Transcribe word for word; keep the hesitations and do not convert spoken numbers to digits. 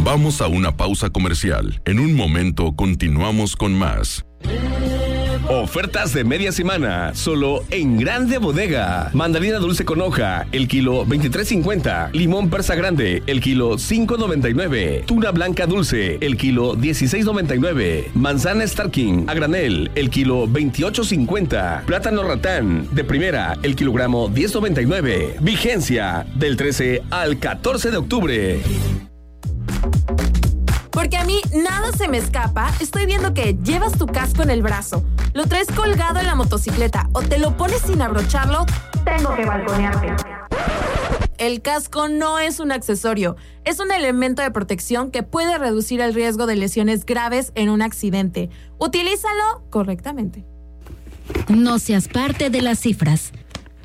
Vamos a una pausa comercial. En un momento continuamos con más. Ofertas de media semana, solo en Grande Bodega. Mandarina dulce con hoja, el kilo veintitrés cincuenta. Limón persa grande, el kilo cinco noventa y nueve. Tuna blanca dulce, el kilo dieciséis noventa y nueve. Manzana Starking a granel, el kilo veintiocho cincuenta. Plátano ratán de primera, el kilogramo diez noventa y nueve. Vigencia del trece al catorce de octubre. Porque a mí nada se me escapa, estoy viendo que llevas tu casco en el brazo, lo traes colgado en la motocicleta o te lo pones sin abrocharlo, tengo que balconearte. El casco no es un accesorio, es un elemento de protección que puede reducir el riesgo de lesiones graves en un accidente. Utilízalo correctamente. No seas parte de las cifras.